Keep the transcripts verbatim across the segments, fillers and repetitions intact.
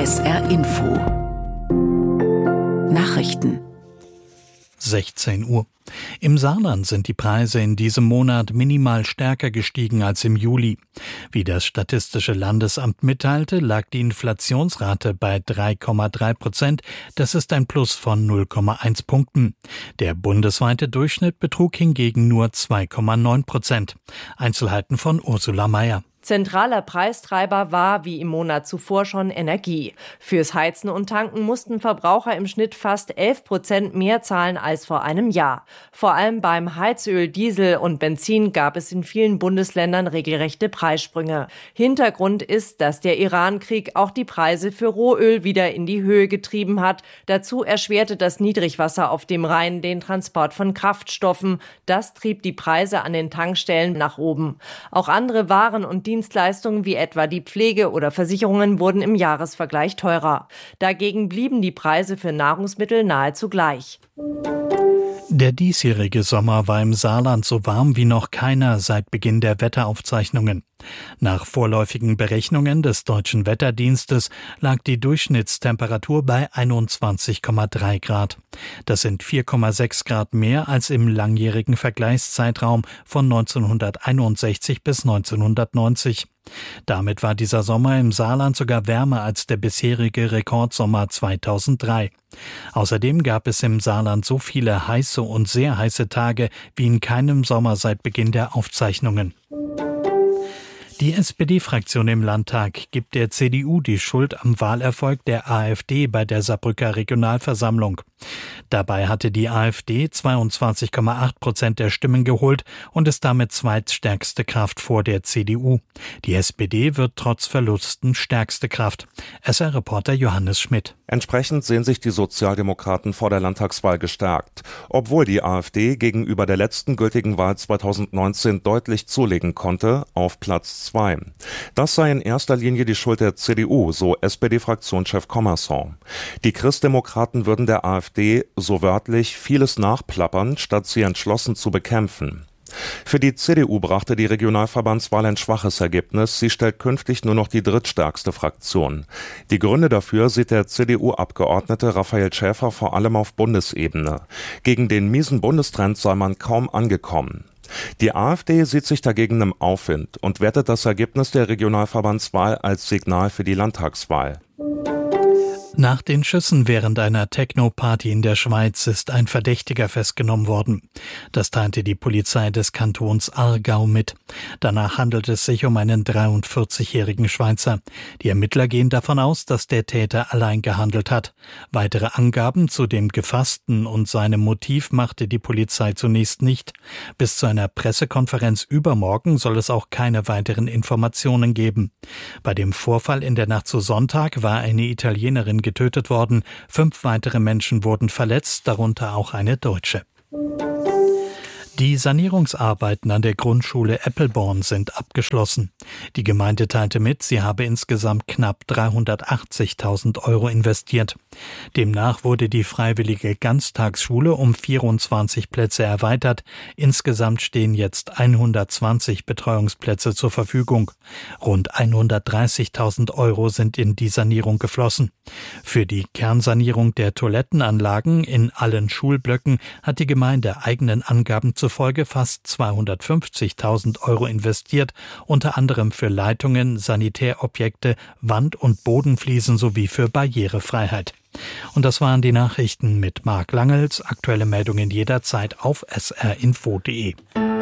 S R Info Nachrichten sechzehn Uhr. Im Saarland sind die Preise in diesem Monat minimal stärker gestiegen als im Juli. Wie das Statistische Landesamt mitteilte, lag die Inflationsrate bei drei Komma drei Prozent. Das ist ein Plus von null Komma eins Punkten. Der bundesweite Durchschnitt betrug hingegen nur zwei Komma neun Prozent. Einzelheiten von Ursula Mayer. Zentraler Preistreiber war, wie im Monat zuvor schon, Energie. Fürs Heizen und Tanken mussten Verbraucher im Schnitt fast elf Prozent mehr zahlen als vor einem Jahr. Vor allem beim Heizöl, Diesel und Benzin gab es in vielen Bundesländern regelrechte Preissprünge. Hintergrund ist, dass der Iran-Krieg auch die Preise für Rohöl wieder in die Höhe getrieben hat. Dazu erschwerte das Niedrigwasser auf dem Rhein den Transport von Kraftstoffen. Das trieb die Preise an den Tankstellen nach oben. Auch andere Waren und Dienstleistungen wie etwa die Pflege oder Versicherungen wurden im Jahresvergleich teurer. Dagegen blieben die Preise für Nahrungsmittel nahezu gleich. Der diesjährige Sommer war im Saarland so warm wie noch keiner seit Beginn der Wetteraufzeichnungen. Nach vorläufigen Berechnungen des Deutschen Wetterdienstes lag die Durchschnittstemperatur bei einundzwanzig Komma drei Grad. Das sind vier Komma sechs Grad mehr als im langjährigen Vergleichszeitraum von neunzehnhunderteinundsechzig bis neunzehnhundertneunzig. Damit war dieser Sommer im Saarland sogar wärmer als der bisherige Rekordsommer zweitausenddrei. Außerdem gab es im Saarland so viele heiße und sehr heiße Tage wie in keinem Sommer seit Beginn der Aufzeichnungen. Die S P D-Fraktion im Landtag gibt der C D U die Schuld am Wahlerfolg der AfD bei der Saarbrücker Regionalversammlung. Dabei hatte die AfD zweiundzwanzig Komma acht Prozent der Stimmen geholt und ist damit zweitstärkste Kraft vor der C D U. Die S P D wird trotz Verlusten stärkste Kraft. S R-Reporter Johannes Schmidt. Entsprechend sehen sich die Sozialdemokraten vor der Landtagswahl gestärkt, obwohl die AfD gegenüber der letzten gültigen Wahl zweitausendneunzehn deutlich zulegen konnte, auf Platz zwei. Das sei in erster Linie die Schuld der C D U, so S P D-Fraktionschef Commerson. Die Christdemokraten würden der AfD, so wörtlich, vieles nachplappern, statt sie entschlossen zu bekämpfen. Für die C D U brachte die Regionalverbandswahl ein schwaches Ergebnis. Sie stellt künftig nur noch die drittstärkste Fraktion. Die Gründe dafür sieht der C D U-Abgeordnete Raphael Schäfer vor allem auf Bundesebene. Gegen den miesen Bundestrend sei man kaum angekommen. Die AfD sieht sich dagegen im Aufwind und wertet das Ergebnis der Regionalverbandswahl als Signal für die Landtagswahl. Nach den Schüssen während einer Techno-Party in der Schweiz ist ein Verdächtiger festgenommen worden. Das teilte die Polizei des Kantons Aargau mit. Danach handelt es sich um einen dreiundvierzigjährigen Schweizer. Die Ermittler gehen davon aus, dass der Täter allein gehandelt hat. Weitere Angaben zu dem Gefassten und seinem Motiv machte die Polizei zunächst nicht. Bis zu einer Pressekonferenz übermorgen soll es auch keine weiteren Informationen geben. Bei dem Vorfall in der Nacht zu Sonntag war eine Italienerin getötet worden. Fünf weitere Menschen wurden verletzt, darunter auch eine Deutsche. Die Sanierungsarbeiten an der Grundschule Eppelborn sind abgeschlossen. Die Gemeinde teilte mit, sie habe insgesamt knapp dreihundertachtzigtausend Euro investiert. Demnach wurde die freiwillige Ganztagsschule um vierundzwanzig Plätze erweitert. Insgesamt stehen jetzt hundertzwanzig Betreuungsplätze zur Verfügung. Rund hundertdreißigtausend Euro sind in die Sanierung geflossen. Für die Kernsanierung der Toilettenanlagen in allen Schulblöcken hat die Gemeinde eigenen Angaben zufolge fast zweihundertfünfzigtausend Euro investiert, unter anderem für Leitungen, Sanitärobjekte, Wand- und Bodenfliesen sowie für Barrierefreiheit. Und das waren die Nachrichten mit Marc Langels. Aktuelle Meldungen jederzeit auf s r info punkt d e.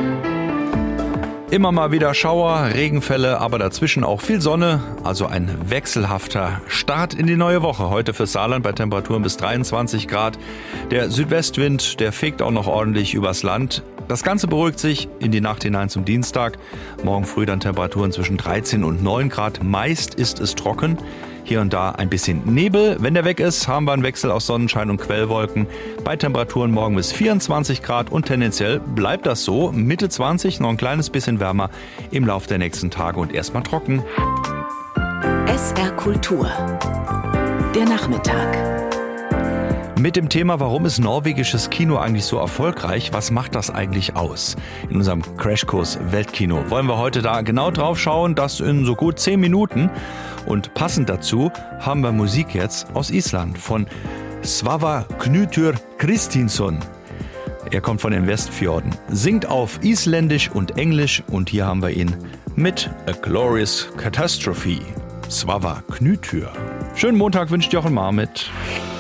Immer mal wieder Schauer, Regenfälle, aber dazwischen auch viel Sonne, also ein wechselhafter Start in die neue Woche. Heute für Saarland bei Temperaturen bis dreiundzwanzig Grad. Der Südwestwind, der fegt auch noch ordentlich übers Land. Das Ganze beruhigt sich in die Nacht hinein zum Dienstag. Morgen früh dann Temperaturen zwischen dreizehn und neun Grad. Meist ist es trocken. Hier und da ein bisschen Nebel. Wenn der weg ist, haben wir einen Wechsel aus Sonnenschein und Quellwolken. Bei Temperaturen morgen bis vierundzwanzig Grad und tendenziell bleibt das so. Mitte zwanzig, noch ein kleines bisschen wärmer im Laufe der nächsten Tage und erstmal trocken. S R Kultur. Der Nachmittag. mit dem Thema, warum ist norwegisches Kino eigentlich so erfolgreich? Was macht das eigentlich aus? In unserem Crashkurs Weltkino wollen wir heute da genau drauf schauen, das in so gut zehn Minuten. Und passend dazu haben wir Musik jetzt aus Island von Svavar Knútur Kristinsson. Er kommt von den Westfjorden, singt auf Isländisch und Englisch und hier haben wir ihn mit A Glorious Catastrophe. Svavar Knútur. Schönen Montag wünscht Jochen Marmit.